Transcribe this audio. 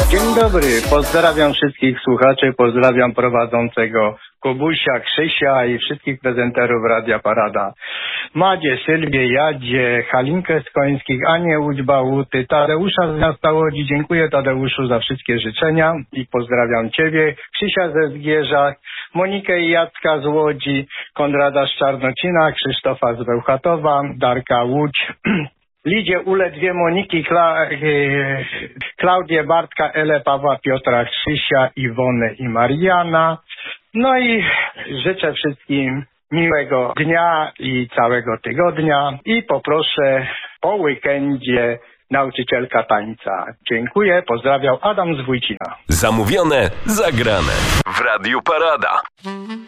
Dzień dobry, pozdrawiam wszystkich słuchaczy, pozdrawiam prowadzącego Kubusia, Krzysia i wszystkich prezenterów Radia Parada. Madzie, Sylwię, Jadzie, Halinkę z Końskich, Anię Łódź-Bałuty, Tadeusza z miasta Łodzi. Dziękuję Tadeuszu za wszystkie życzenia i pozdrawiam Ciebie, Krzysia ze Zgierza, Monikę i Jacka z Łodzi, Konrada z Czarnocina, Krzysztofa z Bełchatowa, Darka Łódź, Lidzie, Ule, Moniki, Klaudię, Bartka, Elę, Pawła, Piotra, Krzysia, Iwonę i Mariana. No i życzę wszystkim miłego dnia i całego tygodnia i poproszę po weekendzie nauczycielka tańca. Dziękuję, pozdrawiam, Adam z Wójcina. Zamówione, zagrane w Radiu Parada.